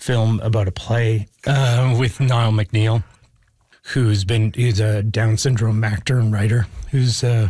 film about a play with Niall McNeil, who's a Down syndrome actor and writer who's been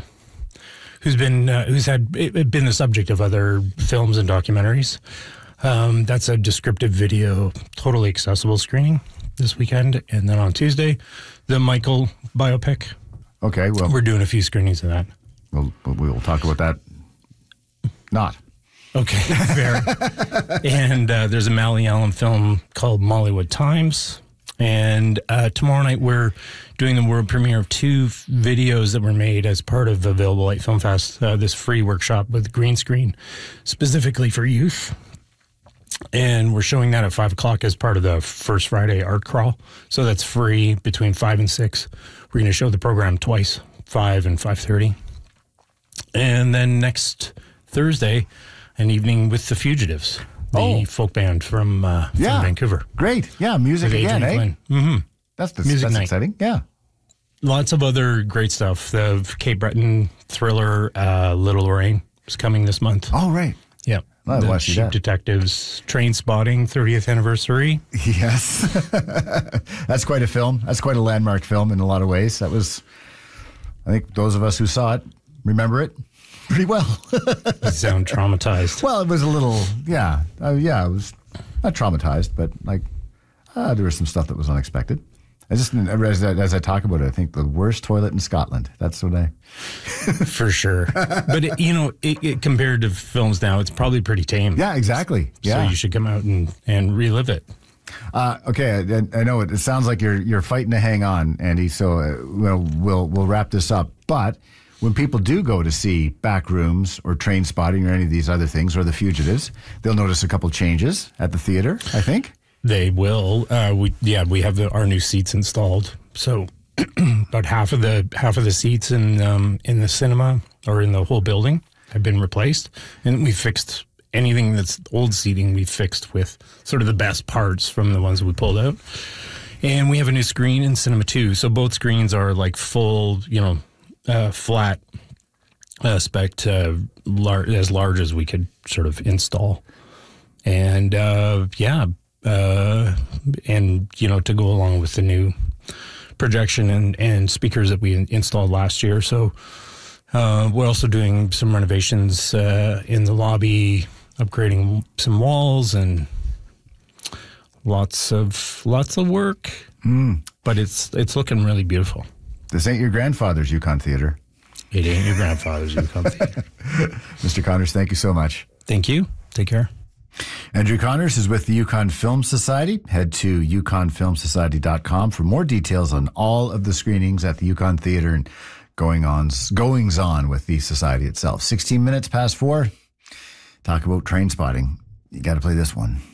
the subject of other films and documentaries. That's a descriptive video, totally accessible screening this weekend, and then on Tuesday, the Michael biopic. Okay, well, we're doing a few screenings of that. We'll talk about that. Not. Okay, fair. And there's a Malayalam film called Mollywood Times. And tomorrow night we're doing the world premiere of 2 videos that were made as part of Available Light Film Fest, this free workshop with green screen, specifically for youth. And we're showing that at 5 o'clock as part of the First Friday Art Crawl. So that's free between 5 and 6. We're going to show the program twice, 5 and 5:30. And then next Thursday, an evening with the Fugitives, the folk band from Vancouver. Great. Yeah, music again, eh? Mm-hmm. That's music night. Exciting. Yeah. Lots of other great stuff. The Kate Breton thriller, Little Lorraine, is coming this month. Oh, right. Yeah. The Sheep Detectives, Train Spotting, 30th anniversary. Yes. That's quite a film. That's quite a landmark film in a lot of ways. That was, I think those of us who saw it remember it pretty well. You sound traumatized. Well, it was a little, it was not traumatized, but there was some stuff that was unexpected. As I talk about it, I think the worst toilet in Scotland. That's what I... For sure. But, it compared to films now, it's probably pretty tame. Yeah, exactly. Yeah. So you should come out and relive it. Okay, I know it sounds like you're fighting to hang on, Andy, so we'll wrap this up. But when people do go to see Backrooms or Train Spotting or any of these other things, or The Fugitives, they'll notice a couple changes at the theater, I think. They will. We have our new seats installed. So about half of the seats in the cinema or in the whole building have been replaced, and we fixed anything that's old seating. We fixed with sort of the best parts from the ones we pulled out, and we have a new screen in Cinema 2. So both screens are like full, flat spec, as large as we could sort of install, and to go along with the new projection and speakers that we installed last year. So we're also doing some renovations in the lobby, upgrading some walls, and lots of work. But it's looking really beautiful. This ain't your grandfather's Yukon Theatre. It ain't your grandfather's Yukon Theatre. Mr. Connors, thank you so much. Thank you. Take care. Andrew Connors is with the Yukon Film Society. Head to yukonfilmsociety.com for more details on all of the screenings at the Yukon Theatre and goings on with the society itself. 16 minutes past 4. Talk about Train Spotting. You got to play this one.